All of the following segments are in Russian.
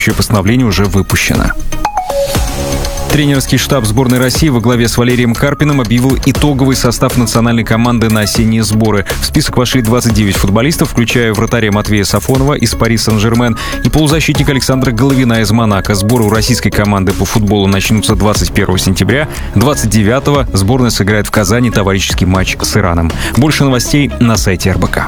Постановление уже выпущено. Тренерский штаб сборной России во главе с Валерием Карпиным объявил итоговый состав национальной команды на осенние сборы. В список вошли 29 футболистов, включая вратаря Матвея Сафонова из Пари Сен-Жермен и полузащитника Александра Головина из Монако. Сборы у российской команды по футболу начнутся 21 сентября. 29-го сборная сыграет в Казани товарищеский матч с Ираном. Больше новостей на сайте РБК.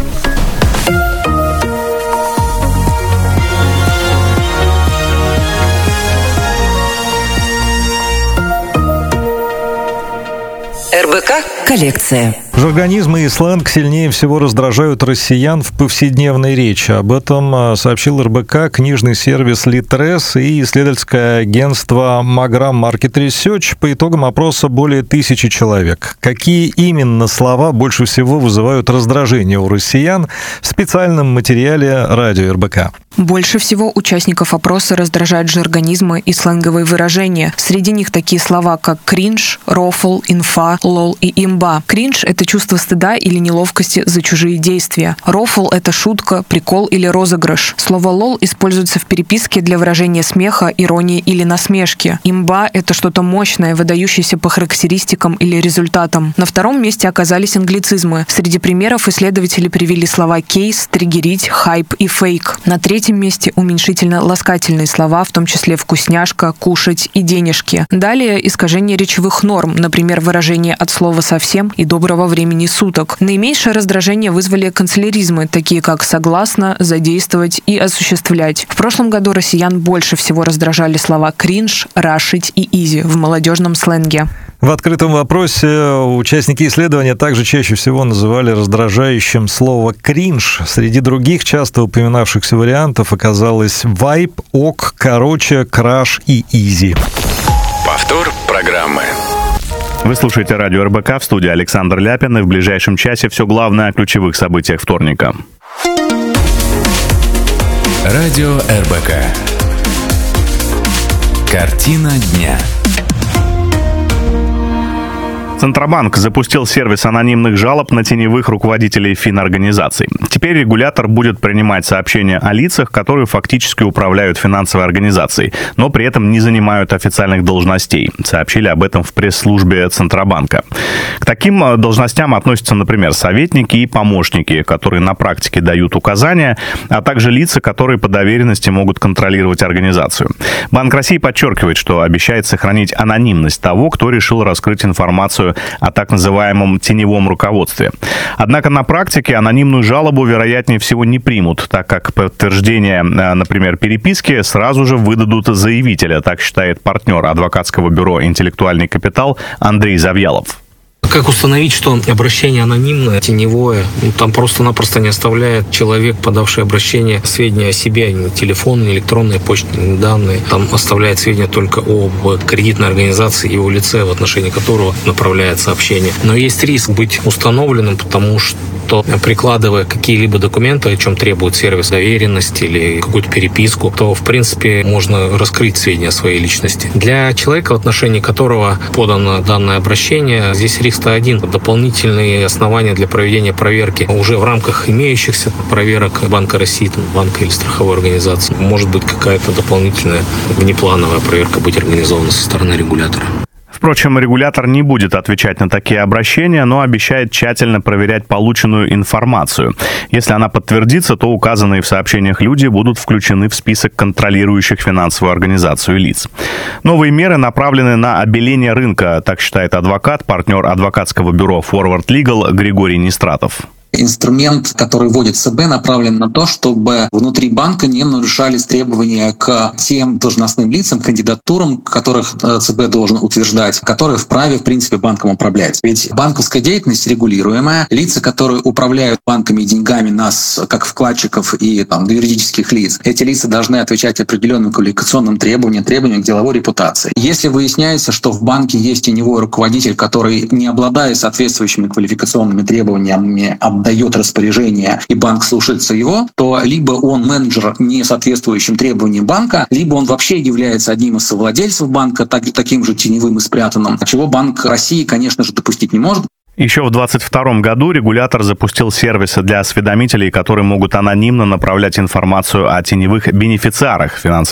РБК «Коллекция». Жаргонизмы и сленг сильнее всего раздражают россиян в повседневной речи. Об этом сообщил РБК книжный сервис Литрес и исследовательское агентство Magram Market Research по итогам опроса более 1000 человек. Какие именно слова больше всего вызывают раздражение у россиян в специальном материале радио РБК? Больше всего участников опроса раздражают жаргонизмы и сленговые выражения. Среди них такие слова, как кринж, рофл, инфа, лол и имба. Кринж — это чувство стыда или неловкости за чужие действия. Рофл — это шутка, прикол или розыгрыш. Слово лол используется в переписке для выражения смеха, иронии или насмешки. Имба — это что-то мощное, выдающееся по характеристикам или результатам. На втором месте оказались англицизмы. Среди примеров исследователи привели слова кейс, триггерить, хайп и фейк. На третьем месте уменьшительно-ласкательные слова, в том числе вкусняшка, кушать и денежки. Далее искажение речевых норм, например, выражение от слова совсем и доброго времени суток. Наименьшее раздражение вызвали канцеляризмы, такие как согласно, задействовать и осуществлять. В прошлом году россиян больше всего раздражали слова кринж, рашить и изи в молодежном сленге. В открытом вопросе участники исследования также чаще всего называли раздражающим слово «кринж». Среди других часто упоминавшихся вариантов оказалось «вайб», «ок», «короче», «краш» и «изи». Повтор программы. Вы слушаете радио РБК, в студии Александр Ляпин, и в ближайшем часе все главное о ключевых событиях вторника. Радио РБК. Картина дня. Центробанк запустил сервис анонимных жалоб на теневых руководителей финорганизаций. Теперь регулятор будет принимать сообщения о лицах, которые фактически управляют финансовой организацией, но при этом не занимают официальных должностей. Сообщили об этом в пресс-службе Центробанка. К таким должностям относятся, например, советники и помощники, которые на практике дают указания, а также лица, которые по доверенности могут контролировать организацию. Банк России подчеркивает, что обещает сохранить анонимность того, кто решил раскрыть информацию о так называемом теневом руководстве. Однако на практике анонимную жалобу, вероятнее всего, не примут, так как подтверждение, например, переписки сразу же выдадут заявителя, так считает партнер адвокатского бюро «Интеллектуальный капитал» Андрей Завьялов. Как установить, что обращение анонимное, теневое, там просто-напросто не оставляет человек, подавший обращение, сведения о себе, ни телефон, ни электронные почтовые данные. Там оставляет сведения только об кредитной организации и о лице, в отношении которого направляет сообщение. Но есть риск быть установленным, потому что, прикладывая какие-либо документы, о чем требует сервис доверенности или какую-то переписку, то, в принципе, можно раскрыть сведения о своей личности. Для человека, в отношении которого подано данное обращение, здесь риск один. Дополнительные основания для проведения проверки уже в рамках имеющихся проверок Банка России, банка или страховой организации. Может быть, какая-то дополнительная внеплановая проверка быть организована со стороны регулятора. Впрочем, регулятор не будет отвечать на такие обращения, но обещает тщательно проверять полученную информацию. Если она подтвердится, то указанные в сообщениях люди будут включены в список контролирующих финансовую организацию лиц. Новые меры направлены на обеление рынка, так считает адвокат, партнер адвокатского бюро Forward Legal Григорий Нестратов. Инструмент, который вводит ЦБ, направлен на то, чтобы внутри банка не нарушались требования к тем должностным лицам, кандидатурам, которых ЦБ должен утверждать, которые вправе, в принципе, банком управлять. Ведь банковская деятельность регулируемая. Лица, которые управляют банками и деньгами нас, как вкладчиков и юридических лиц, эти лица должны отвечать определенным квалификационным требованиям к деловой репутации. Если выясняется, что в банке есть теневой руководитель, который, не обладая соответствующими квалификационными требованиями, дает распоряжение, и банк слушается его, то либо он менеджер, не соответствующим требованиям банка, либо он вообще является одним из совладельцев банка, таким же теневым и спрятанным, чего Банк России, конечно же, допустить не может. Еще в 2022 году регулятор запустил сервисы для осведомителей, которые могут анонимно направлять информацию о теневых бенефициарах финансовых